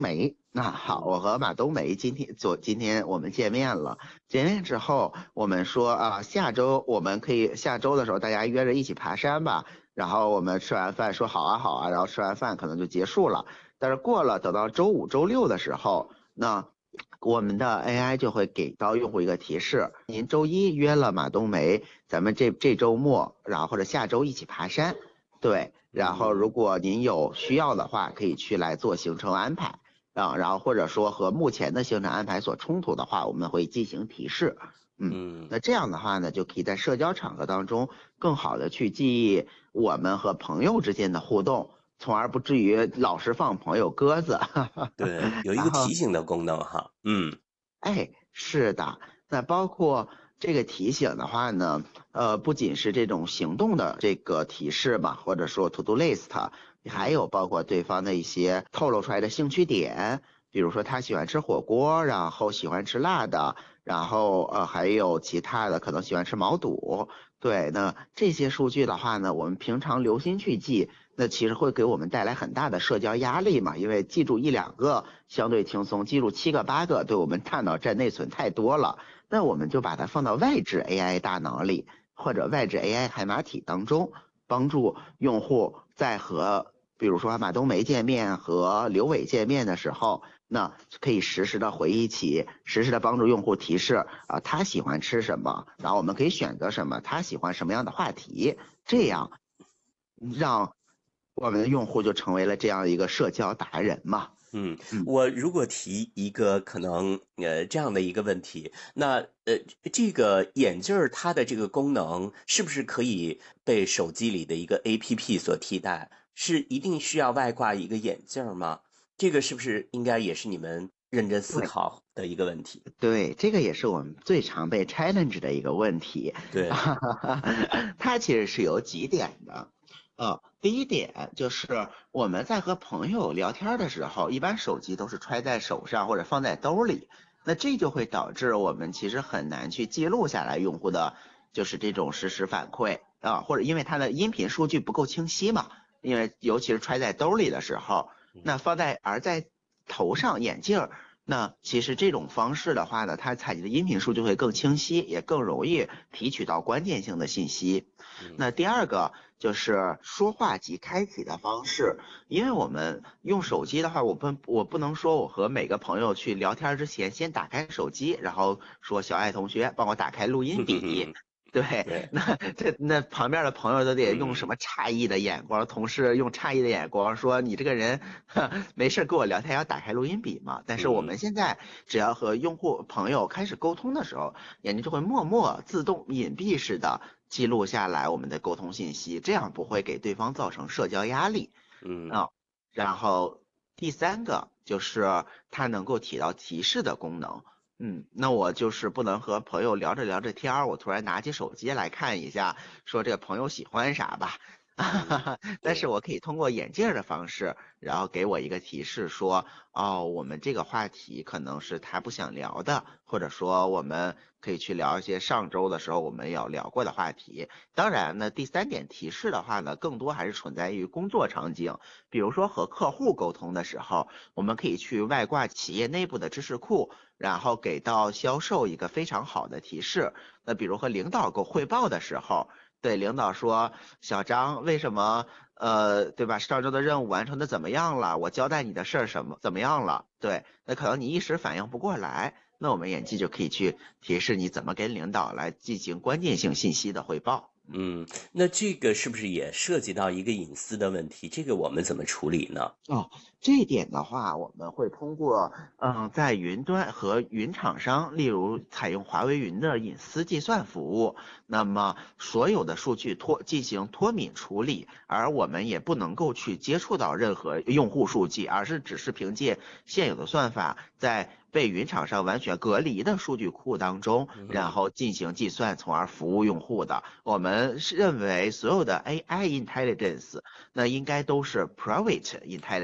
那好， 嗯我和马冬梅今天我们见面了。见面之后，我们说啊，下周的时候大家约着一起爬山吧。然后我们吃完饭说好啊好啊，然后吃完饭可能就结束了。但是等到周五、周六的时候，那我们的 AI 就会给到用户一个提示：您周一约了马冬梅，咱们这周末，然后或者下周一起爬山。对，然后如嗯果您有需要的话，可以去来做行程安排。然后或者说和目前的行程安排所冲突的话，我们会进行提示。 嗯。 那这样的话呢，就可以在社交场合当中更好的去记忆我们和朋友之间的互动，从而不至于老是放朋友鸽子。 对，有一个然后提醒的功能哈。 哎，是的，那包括这个提醒的话呢，不仅是这种行动的这个提示嘛，或者说 to do list，还嗯有包括对方的一些透露出来的兴趣点，比如说他喜欢吃火锅，然后喜欢吃辣的，然后还有其他的可能喜欢吃毛肚。对，那这些数据的话呢，我们平常留心去记，那其实会给我们带来很大的社交压力嘛，因为记住一两个相对轻松，记住七个八个对我们大脑占内存太多了，那我们就把它放到外置 AI 大脑里或者外置 AI 海马体当中，帮助用户在和比如说马冬梅见面和刘伟见面的时候，那可以实时的回忆起，实时的帮助用户提示他喜欢吃什么，然后我们可以选择什么，他喜欢什么样的话题，这嗯样让我们的用户就成为了这样一个社交达人嘛。 嗯。 嗯， 我如果提一个可能这样的一个问题，那这个眼镜儿它的这个功能是不是可以被手机里的一个 APP 所替代？是一定需要外挂一个眼镜儿吗？这个是不是应该也是你们认真思对。 考的一个问题？ 对，这个也是我们最常被 challenge 的一个问题。 对。 它其实是有几点的。第一点就是我们在和朋友聊天的时候，一般手机都是揣在手上或者放在兜里，那这就会导致我们其实很难去记录下来用户的就是这种实时反馈或者因为它的音频数据不够清晰嘛，因为尤其是揣在兜里的时候，那在头上眼镜儿。那其实这种方式的话呢，它采集的音频数据会更清晰，也更容易提取到关键性的信息。 嗯那第二个就是说话及开启的方式，因为我们用手机的话，我不能说我和每个朋友去聊天之前先打开手机，然后说小爱同学帮我打开录音笔。对， 对。 那旁边的朋友都得用什嗯么诧异的眼光，同事用诧异的眼光说你这个人没事跟我聊天要打开录音笔嘛？但是我们嗯现在只要和用户朋友开始沟通的时候，眼睛就会默默自动隐蔽式的记录下来我们的沟通信息，这样不会给对方造成社交压力嗯啊。然后第三个就是它能够起到提示的功能。那我就是不能和朋友聊着聊着天儿，我突然拿起手机来看一下，说这个朋友喜欢啥吧。 嗯。 但是对。 我可以通过眼镜的方式，然后给我一个提示说，哦，我们这个话题可能是他不想聊的，或者说我们可以去聊一些上周的时候我们有聊过的话题。当然呢，第三点提示的话呢，更多还是存在于工作场景，比如说和客户沟通的时候，我们可以去外挂企业内部的知识库，然后给到销售一个非常好的提示。那比如和领导给我汇报的时候，对领导说，小张为什么对吧？上周的任务完成的怎么样了？我交代你的事儿怎么样了？对，那可能你一时反应不过来，那我们演技就可以去提示你怎么跟领导来进行关键性信息的汇报。 嗯。那这个是不是也涉及到一个隐私的问题？这个我们怎么处理呢？ 哦，这一点的话，我们会通过在云端和云厂商，例如采用华为云的隐私计算服务，那么所有的数据进行脱敏处理，而我们也不能够去接触到任何用户数据，而是只是凭借现有的算法，在被云厂商完全隔离的数据库当中，然嗯后进行计算，从而服务用户的。我们是认为所有的 AI intelligence。那应该都是 private intelligence，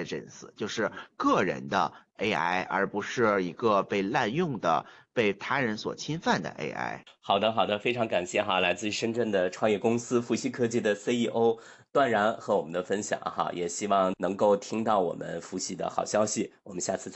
personas，就是个人的 AI，而不是一个被滥用的、被他人所侵犯的 AI。 好的，好的，非常感谢哈，来自深圳的创业公司伏羲科技的 CEO 段然和我们的分享哈，也希望能够听到我们伏羲的好消息，我们下次再。